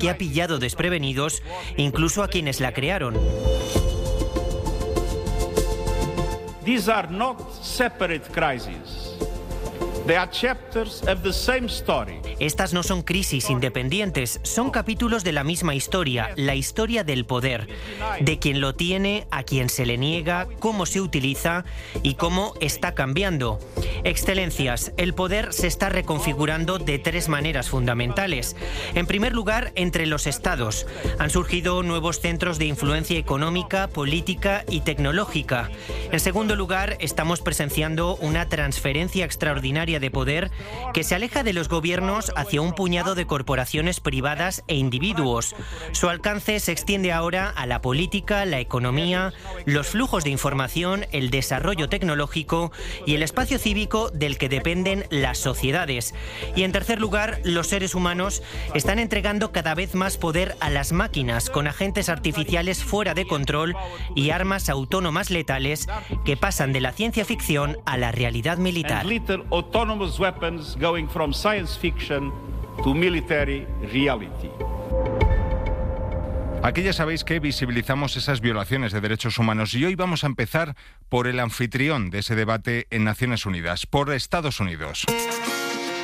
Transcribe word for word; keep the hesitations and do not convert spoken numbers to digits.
que ha pillado desprevenidos incluso a quienes la crearon. These are not separate crises. They are chapters of the same story. Estas no son crisis independientes, son capítulos de la misma historia, la historia del poder, de quien lo tiene, a quien se le niega, cómo se utiliza y cómo está cambiando. Excelencias, el poder se está reconfigurando de tres maneras fundamentales. En primer lugar, entre los estados. Han surgido nuevos centros de influencia económica, política y tecnológica. En segundo lugar, estamos presenciando una transferencia extraordinaria de poder que se aleja de los gobiernos hacia un puñado de corporaciones privadas e individuos. Su alcance se extiende ahora a la política, la economía, los flujos de información, el desarrollo tecnológico y el espacio cívico del que dependen las sociedades. Y en tercer lugar, los seres humanos están entregando cada vez más poder a las máquinas, con agentes artificiales fuera de control y armas autónomas letales que pasan de la ciencia ficción a la realidad militar. Autonomous weapons going from science fiction to military reality. Aquí ya sabéis que visibilizamos esas violaciones de derechos humanos y hoy vamos a empezar por el anfitrión de ese debate en Naciones Unidas, por Estados Unidos.